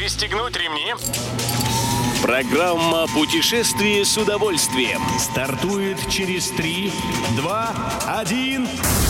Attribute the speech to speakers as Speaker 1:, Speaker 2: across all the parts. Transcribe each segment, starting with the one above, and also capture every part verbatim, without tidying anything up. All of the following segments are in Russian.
Speaker 1: Пристегнуть ремни.
Speaker 2: Программа «Путешествие с удовольствием»
Speaker 3: стартует через три, два, один.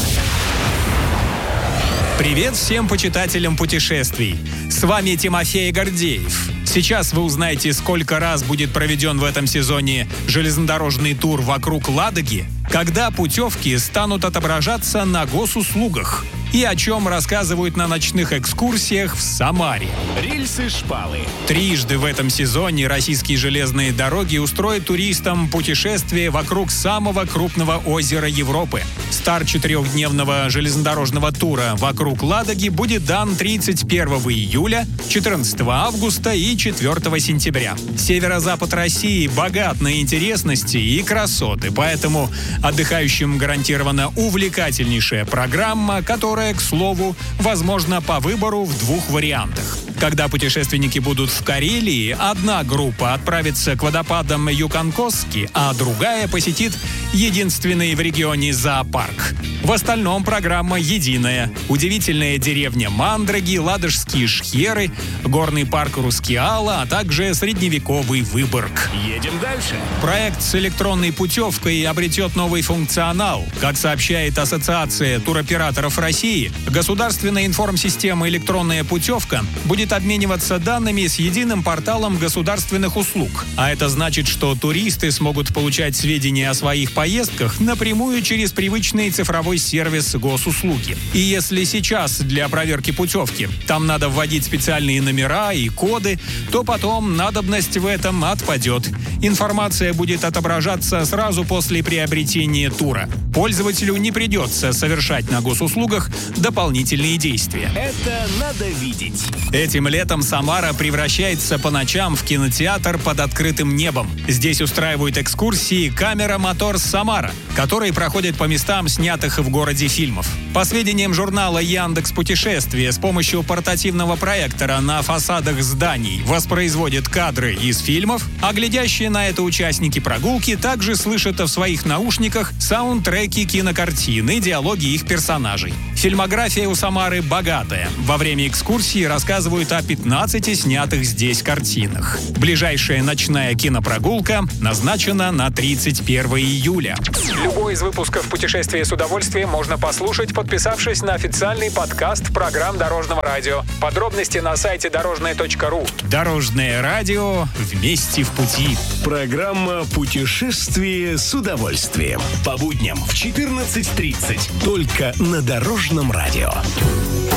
Speaker 4: Привет всем почитателям путешествий. С вами Тимофей Гордеев. Сейчас вы узнаете, сколько раз будет проведен в этом сезоне железнодорожный тур вокруг Ладоги, когда путевки станут отображаться на госуслугах и о чем рассказывают на ночных экскурсиях в Самаре.
Speaker 2: Рельсы-шпалы.
Speaker 4: Трижды в этом сезоне российские железные дороги устроят туристам путешествие вокруг самого крупного озера Европы. Старт четырехдневного железнодорожного тура вокруг Ладоги будет дан тридцать первого июля, четырнадцатого августа и четвёртого сентября. Северо-запад России богат на интересности и красоты, поэтому отдыхающим гарантирована увлекательнейшая программа, которая, к слову, возможно по выбору в двух вариантах. Когда путешественники будут в Карелии, одна группа отправится к водопадам Юконкосски, а другая посетит единственный в регионе зоопарк. В остальном программа единая. Удивительная деревня Мандраги, ладожские шхеры, горный парк Рускеала, а также средневековый Выборг.
Speaker 2: Едем дальше.
Speaker 4: Проект с электронной путевкой обретет новый функционал. Как сообщает Ассоциация туроператоров России, государственная информсистема «Электронная путевка» будет обмениваться данными с единым порталом государственных услуг. А это значит, что туристы смогут получать сведения о своих поездках напрямую через привычный цифровой сервис госуслуги. И если сейчас для проверки путевки там надо вводить специальные номера и коды, то потом надобность в этом отпадет. Информация будет отображаться сразу после приобретения тура. Пользователю не придется совершать на госуслугах дополнительные действия.
Speaker 2: Это надо видеть.
Speaker 4: Этим летом Самара превращается по ночам в кинотеатр под открытым небом. Здесь устраивают экскурсии «Камера Мотор Самара», которые проходят по местам снятых в городе фильмов. По сведениям журнала «Яндекс Путешествия», с помощью портативного проектора на фасадах зданий воспроизводят кадры из фильмов, а глядящие на это участники прогулки также слышат в своих наушниках саундтреки кинокартин и диалоги их персонажей. Фильмография у Самары богатая. Во время экскурсии рассказывают о пятнадцати снятых здесь картинах. Ближайшая ночная кинопрогулка назначена на тридцать первого июля. Любой из выпусков «Путешествия с удовольствием» можно послушать, подписавшись на официальный подкаст программ Дорожного радио. Подробности на сайте дорожное точка ру. Дорожное радио. Вместе в пути.
Speaker 2: Программа «Путешествие с удовольствием». По будням в четырнадцать тридцать. Только на Дорожном радио.